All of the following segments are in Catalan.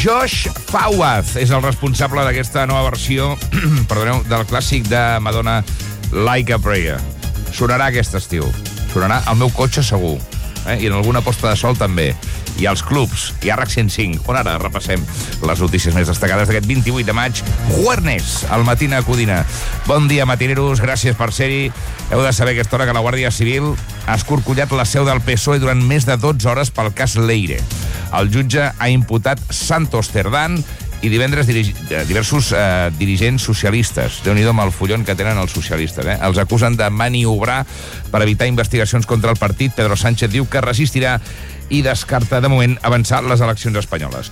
Josh Fawaz és el responsable d'aquesta nova versió del clàssic de Madonna, Like a Prayer. Sonarà aquest estiu. Sonarà al meu cotxe segur. I en alguna posta de sol també. I als clubs, i a RAC 105, on ara repassem les notícies més destacades d'aquest 28 de maig, jueves, al Matina Codina. Bon dia, matineros, gràcies per ser-hi. Heu de saber a aquesta hora que la Guàrdia Civil ha escorcollat la seu del PSOE durant més de 12 hores pel cas Leire. El jutge ha imputat Santos Cerdán i divendres diversos dirigents socialistes. Déu-n'hi-do amb el follon que tenen els socialistes. Els acusen de maniobrar per evitar investigacions contra el partit. Pedro Sánchez diu que resistirà i descarta, de moment, avançar les eleccions espanyoles.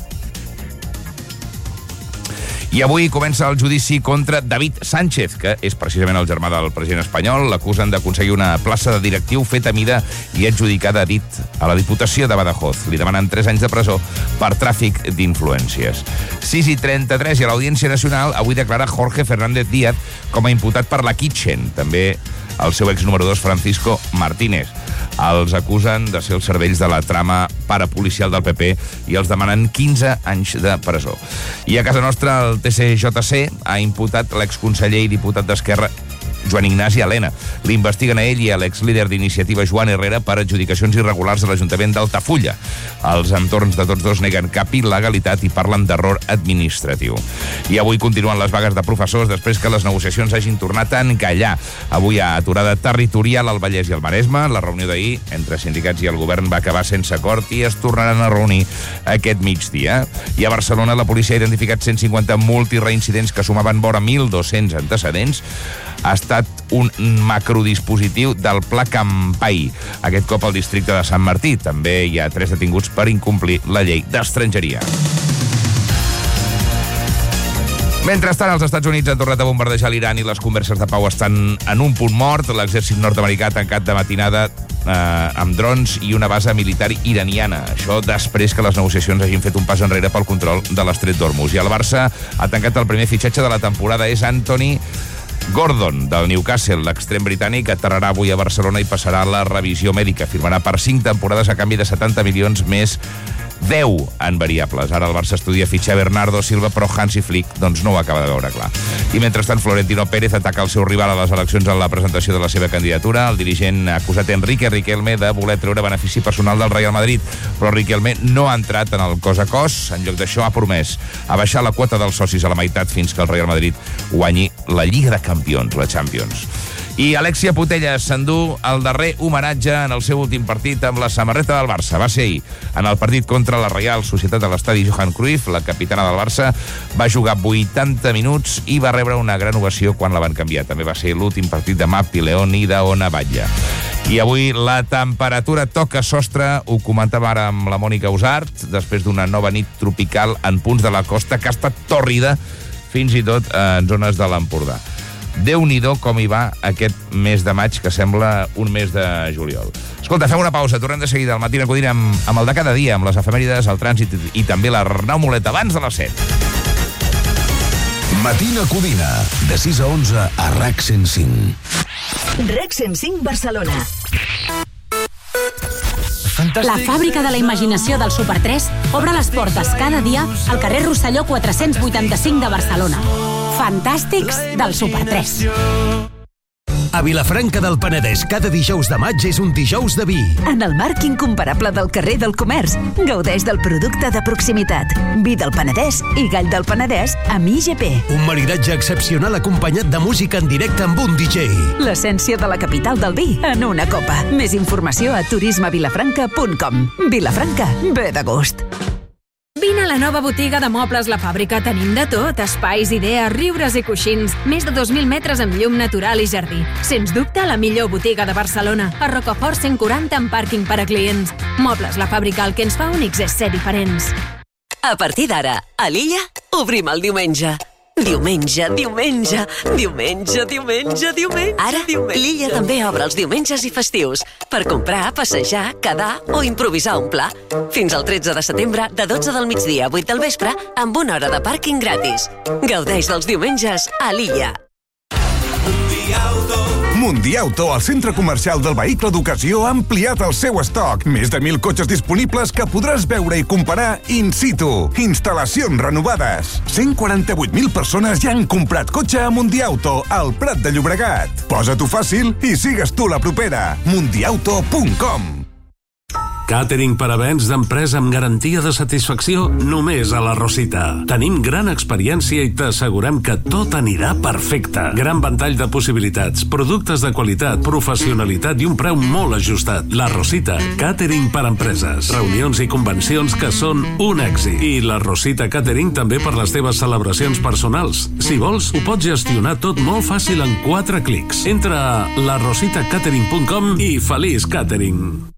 I avui comença el judici contra David Sánchez, que és precisament el germà del president espanyol. L'acusen d'aconseguir una plaça de directiu feta a mida i adjudicada a la Diputació de Badajoz. Li demanen 3 anys de presó per tràfic d'influències. 6:33 i a l'Audiència Nacional avui declara Jorge Fernández Díaz com a imputat per la Kitchen. També el seu ex número 2, Francisco Martínez. Els acusen de ser els cervells de la trama parapolicial del PP i els demanen 15 anys de presó. I a casa nostra el TCJC ha imputat l'exconseller i diputat d'Esquerra Joan Ignasi Elena. L'investiguen a ell i a l'exlíder d'Iniciativa Joan Herrera per adjudicacions irregulars de l'Ajuntament d'Altafulla. Els entorns de tots dos neguen cap il·legalitat i parlen d'error administratiu. I avui continuen les vagues de professors després que les negociacions hagin tornat a encallar. Avui hi ha aturada territorial al Vallès i al Maresme. La reunió d'ahir entre sindicats i el govern va acabar sense acord i es tornaran a reunir aquest migdia. I a Barcelona la policia ha identificat 150 multireincidents que sumaven vora 1.200 antecedents. Ha estat un macrodispositiu del Pla Campai. Aquest cop al districte de Sant Martí. També hi ha 3 detinguts per incomplir la llei d'estrangeria. Mentrestant, els Estats Units han tornat a bombardejar l'Iran i les converses de pau estan en un punt mort. L'exèrcit nord-americà ha tancat de matinada amb drons i una base militar iraniana. Això després que les negociacions hagin fet un pas enrere pel control de l'Estret d'Hormuz. I el Barça ha tancat el primer fitxatge de la temporada. És Anthony Gordon, del Newcastle. L'extrem britànic aterrarà avui a Barcelona i passarà la revisió mèdica. Firmarà per 5 temporades a canvi de 70 milions més 10 en variables. Ara el Barça estudia fitxar Bernardo Silva, però Hansi Flick no ho acaba de veure clar. I mentrestant, Florentino Pérez ataca el seu rival a les eleccions en la presentació de la seva candidatura. El dirigent ha acusat Enrique Riquelme de voler treure benefici personal del Real Madrid, però Riquelme no ha entrat en el cos a cos. En lloc d'això, ha promès abaixar la quota dels socis a la meitat fins que el Real Madrid guanyi la Lliga de Campions, la Champions. I Alexia Putellas s'endú el darrer homenatge en el seu últim partit amb la samarreta del Barça. Va ser ahir, en el partit contra la Reial Societat de l'estadi Johan Cruyff. La capitana del Barça va jugar 80 minuts i va rebre una gran ovació quan la van canviar. També va ser l'últim partit de Mapi León i d'Ona Batlle. I avui la temperatura toca sostre, ho comentava ara amb la Mònica Usart, després d'una nova nit tropical en punts de la costa que ha estat tòrrida, fins i tot en zones de l'Empordà. Déu-n'hi-do com hi va aquest mes de maig, que sembla un mes de juliol. Escolta, fem una pausa, tornem de seguida al Matina Codina amb el de cada dia, amb les efemèrides, el trànsit i també l'Arnau Molet abans de les 7. Matina Codina, de 6 a 11 a RAC 105. RAC 105 Barcelona. La fàbrica de la imaginació del Super 3 obre les portes cada dia al carrer Rosselló 485 de Barcelona. Fantàstics del Super 3. A Vilafranca del Penedès, cada dijous de maig és un dijous de vi. En el marc incomparable del carrer del comerç, gaudeix del producte de proximitat. Vi del Penedès i gall del Penedès amb IGP. Un maridatge excepcional acompanyat de música en directe amb un DJ. L'essència de la capital del vi en una copa. Més informació a turismevilafranca.com. Vilafranca, ve de gust. Vine a la nova botiga de Mobles La Fàbrica. Tenim de tot, espais, idees, riures i coixins. Més de 2.000 metres amb llum natural i jardí. Sens dubte, la millor botiga de Barcelona. A Rocafort 140 amb pàrquing per a clients. Mobles La Fàbrica, el que ens fa únics és ser diferents. A partir d'ara, a l'Illa, obrim el diumenge. Diumenge. Ara, l'Illa també obre els diumenges i festius per comprar, passejar, quedar o improvisar un pla. Fins al 13 de setembre, de 12 del migdia a 8 del vespre, amb 1 hora de pàrquing gratis. Gaudeix dels diumenges a l'Illa. Mundiauto, el centre comercial del vehicle d'ocasió, ha ampliat el seu estoc. Més de 1.000 cotxes disponibles que podràs veure i comparar in situ. Instal·lacions renovades. 148.000 persones ja han comprat cotxe a Mundiauto, al Prat de Llobregat. Posa-t'ho fàcil i sigues tu la propera. Mundiauto.com. Càtering per events d'empresa amb garantia de satisfacció només a la Rosita. Tenim gran experiència i t'assegurem que tot anirà perfecte. Gran ventall de possibilitats, productes de qualitat, professionalitat i un preu molt ajustat. La Rosita, càtering per empreses, reunions i convencions que són un èxit. I la Rosita Càtering també per les teves celebracions personals. Si vols, ho pots gestionar tot molt fàcil en 4 clics. Entra a larositacatering.com i feliç càtering.